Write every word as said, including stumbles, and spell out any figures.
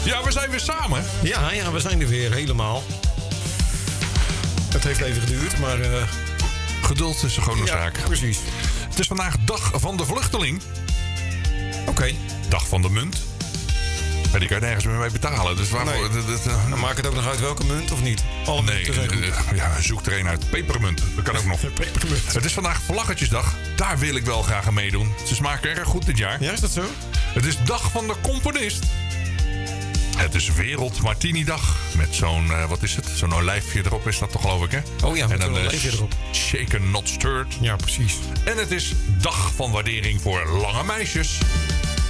Ja, we zijn weer samen. Ja, ja, we zijn er weer helemaal. Het heeft even geduurd, maar... Uh... Geduld is gewoon een ja, zaak. Precies. Het is vandaag dag van de vluchteling. Oké. Okay. Dag van de munt. En die kan je nergens meer mee betalen. Dus waarvoor... Nee. Dat, dat, Dan maakt het ook nog uit welke munt of niet? Alle nee, uh, ja, zoek er een uit. Pepermunt. Dat kan ook nog. Pepermunt. Het is vandaag Vlaggetjesdag. Daar wil ik wel graag aan meedoen. Ze smaken erg goed dit jaar. Ja, is dat zo? Het is dag van de componist. Het is Wereld Martini Dag. Met zo'n, uh, wat is het? Zo'n olijfje erop is dat toch, geloof ik, hè? Oh ja, met en dan een olijfje erop. Shaken not stirred. Ja, precies. En het is dag van waardering voor lange meisjes.